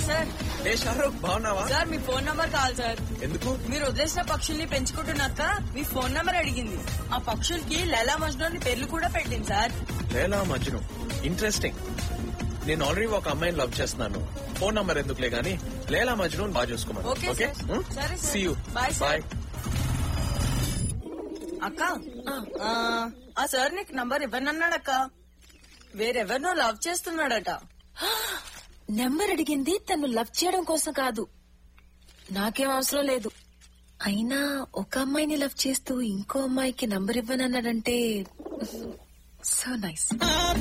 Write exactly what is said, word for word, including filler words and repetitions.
Sir. ఏ షారూక్ బాగున్నావా? Sir మీ phone number కావాలి sir. ఎందుకు? మీరు వదిలేసిన పక్షుల్ని పెంచుకుంటున్నాక మీ ఫోన్ నంబర్ అడిగింది. ఆ పక్షులకి లైలా మజ్ను అని పేర్లు కూడా పెట్టింది సార్. లైలా మజ్ను, ఇంట్రెస్టింగ్. నేను ఆల్రెడీ ఒక అమ్మాయిని లవ్ చేస్తున్నాను. ఫోన్ నంబర్ ఎందుకులే గానీ లైలా మజ్ను బాగా చూసుకోమని. ఓకే ఓకే, సరే సీ యూ. Bye bye. అక్క, ఆ, ఆ సార్ నీకు నంబర్ ఇవ్వనన్నాడక్క. వేరెవరినో లవ్ చేస్తున్నాడట. నెంబర్ అడిగింది తను లవ్ చేయడం కోసం కాదు. నాకేం అవసరం లేదు. అయినా ఒక అమ్మాయిని లవ్ చేస్తూ ఇంకో అమ్మాయికి నంబర్ ఇవ్వనన్నాడంటే సో నైస్.